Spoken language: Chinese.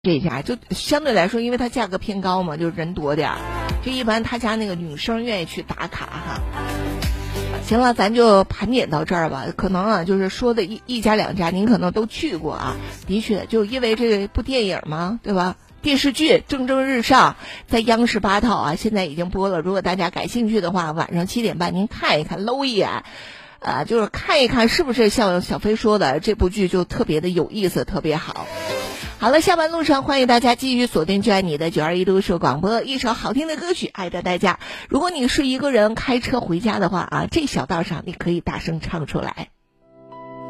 这家就相对来说，因为它价格偏高嘛，就是人多点儿，就一般他家那个女生愿意去打卡哈。行了，咱就盘点到这儿吧。可能啊，就是说的一家两家，您可能都去过啊。的确，就因为这部电影嘛，对吧？电视剧蒸蒸日上，在央视8套啊，现在已经播了。如果大家感兴趣的话，晚上7点半您看一看，搂一眼。就是看一看是不是像小飞说的，这部剧就特别的有意思，特别好。好了，下班路上欢迎大家继续锁定就爱你的921都市广播，一首好听的歌曲爱着大家。如果你是一个人开车回家的话啊，这小道上你可以大声唱出来。